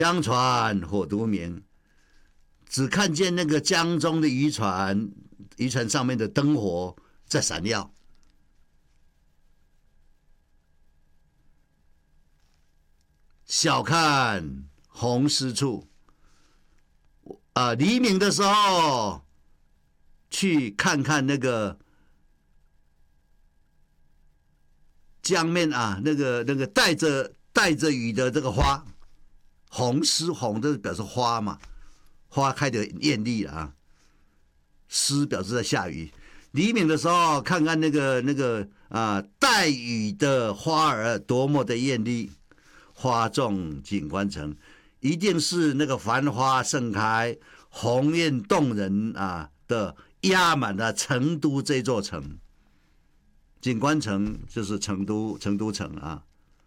江船火独明，只看见那个江中的渔船上面的灯火在闪耀。小看红湿处，黎明的时候去看看那个江面啊，那个带着雨的这个花，红湿红的表示花嘛，花开的艳丽啊，湿表示在下雨。黎明的时候看看那个带雨的花儿多么的艳丽。花重锦官城，一定是那个繁花盛开、红艳动人的压满了成都这座城。锦官城就是成都城啊。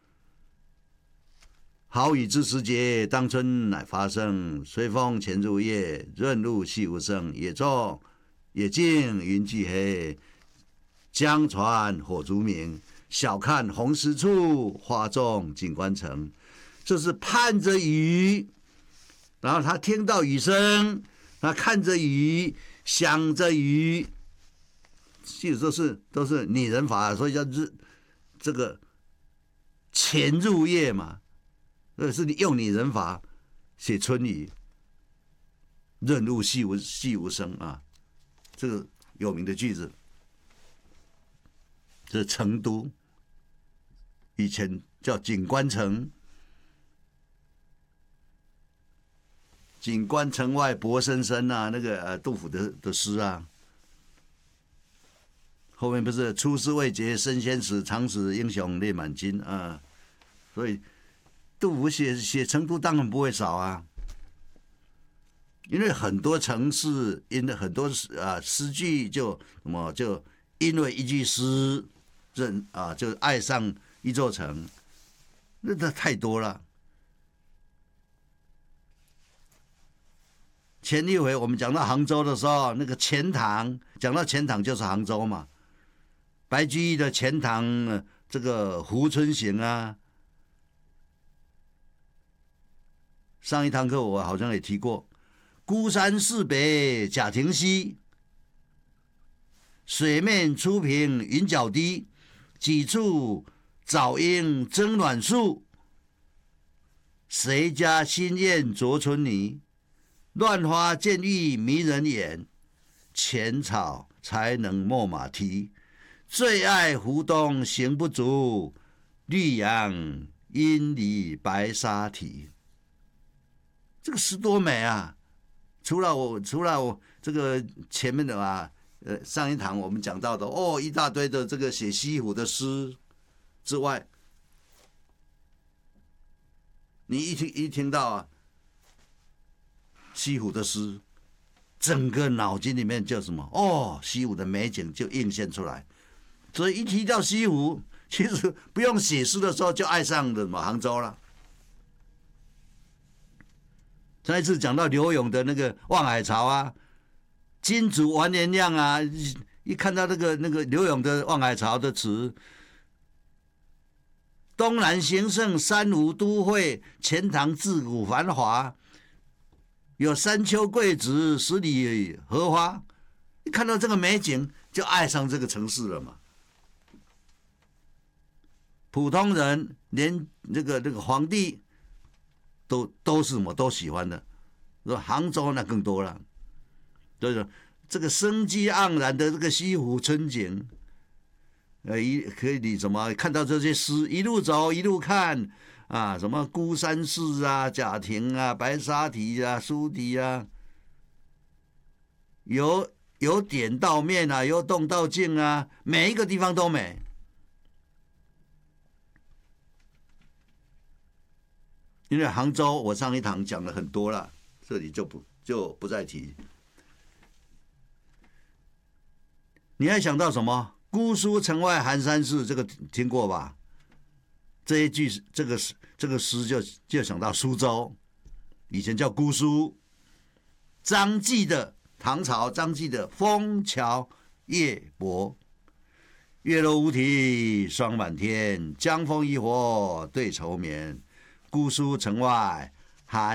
好雨知时节，当春乃发生。随风潜入夜，润物细无声。野中野径云际黑，江船火烛明。小看红湿处，花重锦官城。这是盼着雨，然后他听到雨声，他看着雨，想着雨，其实都是拟人法，所以叫这个潜入夜嘛，是用拟人法写春雨，润物细无声啊，这个有名的句子。这是成都。以前叫锦官城，锦官城外柏森森啊，那个杜甫的诗啊，后面不是出师未捷身先死，长使英雄泪满襟啊，所以杜甫写成都当然不会少啊，因为很多城市，因为很多诗句就因为一句诗，就爱上一座城，那太多了。前一回我们讲到杭州的时候，那个钱塘，讲到钱塘就是杭州嘛。白居易的《钱塘》这个《胡春行》啊，上一堂课我好像也提过，孤山寺北贾亭西，水面初平云脚低，几处早莺争暖树，谁家新燕啄春泥？乱花渐欲迷人眼，浅草才能没马蹄。最爱湖东行不足，绿杨阴里白沙堤。这个诗多美啊！除了我这个前面的上一堂我们讲到的一大堆的这个写西湖的诗之外，你一听到西湖的诗，整个脑筋里面就什么西湖的美景就映现出来。所以一提到西湖，其实不用写诗的时候就爱上的杭州了。上一次讲到柳永的那个《望海潮》啊，金竹完颜亮啊，一看到那个柳永的《望海潮》的词，东南兴盛，三吴都会，钱塘自古繁华，有山丘桂植，十里荷花。一看到这个美景，就爱上这个城市了嘛。普通人连这个皇帝都是什么都喜欢的，杭州那更多了。所以说这个生机盎然的这个西湖春景，可以你怎么看到这些诗，一路走一路看啊，什么孤山寺啊、贾亭啊、白沙堤啊、苏堤啊，由点到面啊，由动到静啊，每一个地方都美。因为杭州我上一堂讲了很多了，这里就不再提。你还想到什么？姑苏城外寒山寺，这个听过吧？这一句这个诗就想到苏州，以前叫姑苏。张继的唐朝张继的《枫桥夜泊》，月落乌啼霜满天，江枫渔火对愁眠。姑苏城外